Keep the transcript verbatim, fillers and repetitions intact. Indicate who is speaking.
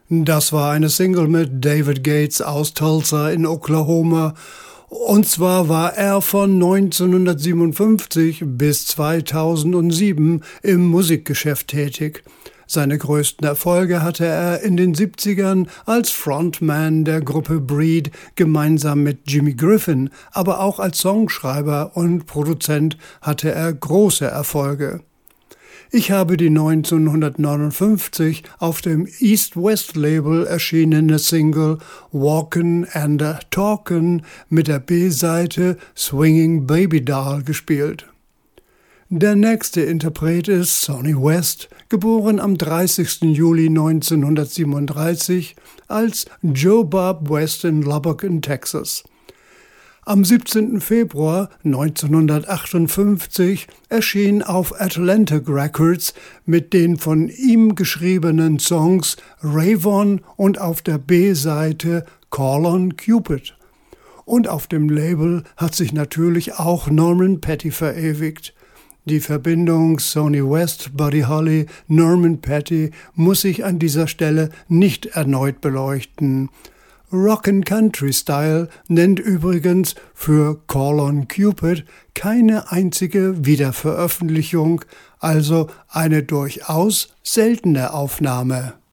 Speaker 1: Das war eine Single mit David Gates aus Tulsa in Oklahoma. Und zwar war er von neunzehnhundertsiebenundfünfzig bis zweitausendsieben im Musikgeschäft tätig. Seine größten Erfolge hatte er in den siebzigern als Frontman der Gruppe Breed gemeinsam mit Jimmy Griffin, aber auch als Songschreiber und Produzent hatte er große Erfolge. Ich habe die neunzehnhundertneunundfünfzig auf dem East-West-Label erschienene Single Walkin' and a Talkin' mit der B-Seite Swinging Baby Doll gespielt. Der nächste Interpret ist Sonny West, geboren am dreißigsten Juli neunzehnhundertsiebenunddreißig als Joe Bob West in Lubbock in Texas. Am siebzehnten Februar neunzehnhundertachtundfünfzig erschien auf Atlantic Records mit den von ihm geschriebenen Songs Ravon und auf der B-Seite Call on Cupid. Und auf dem Label hat sich natürlich auch Norman Petty verewigt. Die Verbindung Sonny West, Buddy Holly, Norman Petty muss ich an dieser Stelle nicht erneut beleuchten. Rockin' Country Style nennt übrigens für Call on Cupid keine einzige Wiederveröffentlichung, also eine durchaus seltene Aufnahme.